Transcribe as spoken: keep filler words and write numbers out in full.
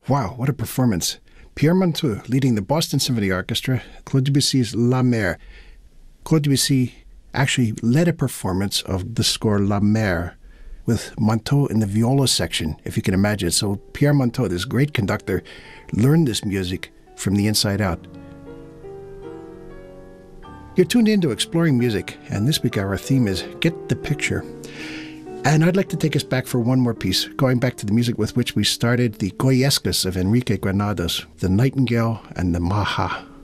Wow, what a performance. Pierre Monteux leading the Boston Symphony Orchestra, Claude Debussy's La Mer. Claude Debussy actually led a performance of the score La Mer with Monteux in the viola section, if you can imagine. So Pierre Monteux, this great conductor, learned this music from the inside out. You're tuned in to Exploring Music, and this week our theme is Get the Picture. And I'd like to take us back for one more piece, going back to the music with which we started, the Goyescas of Enrique Granados, the Nightingale and the Maha.